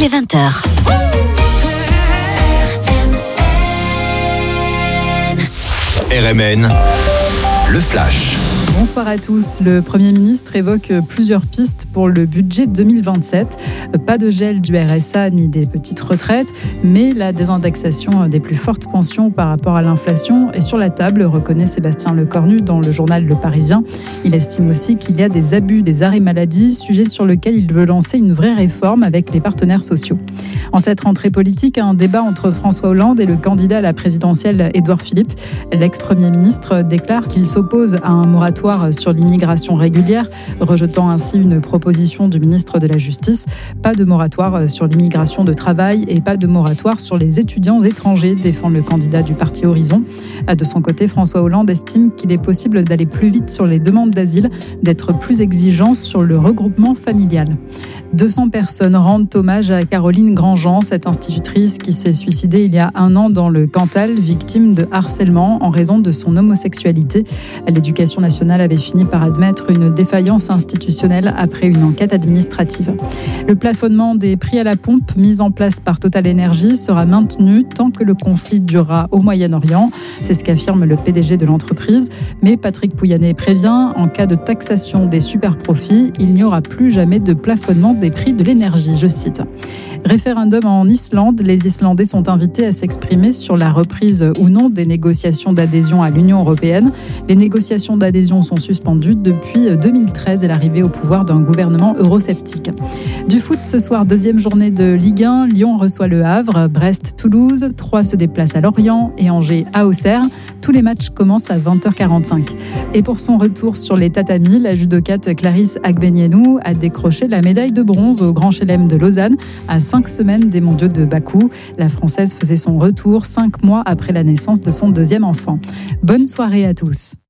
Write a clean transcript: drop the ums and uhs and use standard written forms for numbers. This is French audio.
est 20h. RMN, le flash. Bonsoir à tous. Le Premier ministre évoque plusieurs pistes pour le budget 2027. Pas de gel du RSA ni des petites retraites, mais la désindexation des plus fortes pensions par rapport à l'inflation est sur la table, reconnaît Sébastien Lecornu dans le journal Le Parisien. Il estime aussi qu'il y a des abus des arrêts maladie, sujet sur lequel il veut lancer une vraie réforme avec les partenaires sociaux. En cette rentrée politique, un débat entre François Hollande et le candidat à la présidentielle Édouard Philippe. L'ex-premier ministre déclare qu'il s'oppose à un moratoire sur l'immigration régulière, rejetant ainsi une proposition du ministre de la Justice. Pas de moratoire sur l'immigration de travail et pas de moratoire sur les étudiants étrangers, défend le candidat du parti Horizon. De son côté, François Hollande estime qu'il est possible d'aller plus vite sur les demandes d'asile, d'être plus exigeant sur le regroupement familial. 200 personnes rendent hommage à Caroline Grandjean, cette institutrice qui s'est suicidée il y a un an dans le Cantal, victime de harcèlement en raison de son homosexualité. L'Éducation nationale avait fini par admettre une défaillance institutionnelle après une enquête administrative. Le plafonnement des prix à la pompe mis en place par Total Energy sera maintenu tant que le conflit durera au Moyen-Orient. C'est ce qu'affirme le PDG de l'entreprise. Mais Patrick Pouyanné prévient, en cas de taxation des superprofits, il n'y aura plus jamais de plafonnement des prix de l'énergie, je cite. Référendum en Islande, les Islandais sont invités à s'exprimer sur la reprise ou non des négociations d'adhésion à l'Union européenne. Les négociations d'adhésion sont suspendues depuis 2013 et l'arrivée au pouvoir d'un gouvernement eurosceptique. Du foot ce soir, deuxième journée de Ligue 1, Lyon reçoit Le Havre, Brest, Toulouse, Troyes se déplace à Lorient et Angers à Auxerre. Tous les matchs commencent à 20h45. Et pour son retour sur les tatamis, la judokate Clarisse Agbenienou a décroché la médaille de bronze au Grand Chelem de Lausanne à 5 semaines des mondiaux de Bakou. La Française faisait son retour 5 mois après la naissance de son deuxième enfant. Bonne soirée à tous.